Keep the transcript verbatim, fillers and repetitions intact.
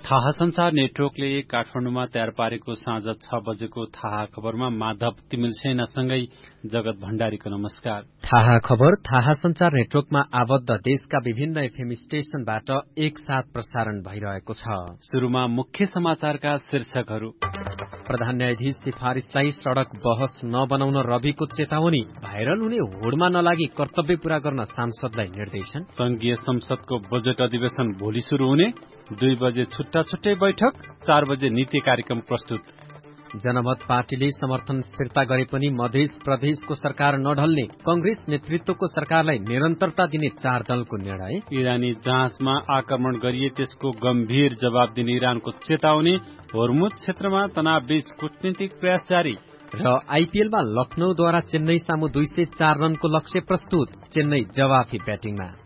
थाहा संचार नेटवर्कले काठमाडौँमा तयार पारेको साँझ छ बजेको थाहा खबरमा माधव तिमिल सेनासँगै जगत भण्डारीको नमस्कार। थाहा खबर थाहा संचार नेटवर्कमा आबद्ध देशका विभिन्न एफएम स्टेशनबाट एकसाथ प्रसारण भइरहेको छ। शुरूमा मुख्य समाचारका शीर्षकहरू। प्रधान न्यायाधीश सिफारिसलाई सड़क बहस नबनाउन रविको चेतावनी, भाइरल हुने होडमा नलागी कर्तव्य पूरा गर्न सांसदलाई निर्देशन। संघीय संसदको बजेट अधिवेशन भोलि शुरू हुने, दुई बजे छुट्टा छुट्टै बैठक, चार बजे नीति कार्यक्रम प्रस्तुत। जनमत पार्टीले समर्थन फिर्ता गरे पनि मध्य प्रदेशको सरकार नढल्ने, कंग्रेस नेतृत्वको सरकारलाई निरन्तरता दिने चार दलको निर्णय। इरानी जहाजमा आक्रमण गरिए त्यसको गम्भीर जवाब दिने इरानको चेतावनी। होर्मुज क्षेत्रमा तनावबीच कूटनीतिक प्रयास जारी। र आईपीएलमा लखनऊद्वारा चेन्नई सामु दुई सय चार रनको लक्ष्य प्रस्तुत, चेन्नई जवाफी ब्याटिङमा।